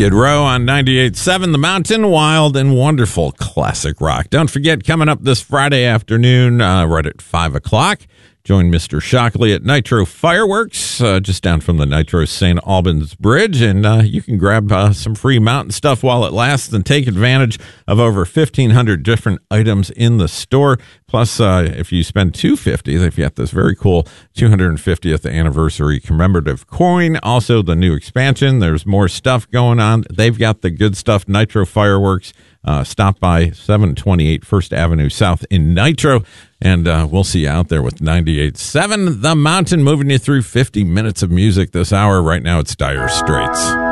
Skid Row on 98.7 The Mountain, wild and wonderful classic rock. Don't forget, coming up this Friday afternoon, right at 5 o'clock, join Mr. Shockley at Nitro Fireworks, just down from the Nitro St. Albans Bridge, and you can grab some free mountain stuff while it lasts and take advantage of over 1,500 different items in the store. Plus, if you spend $250, they've got this very cool 250th anniversary commemorative coin. Also, the new expansion. There's more stuff going on. They've got the good stuff. Nitro Fireworks. Stop by 728 First Avenue South in Nitro, and we'll see you out there with 98.7 The Mountain, moving you through 50 minutes of music this hour. Right now, it's Dire Straits.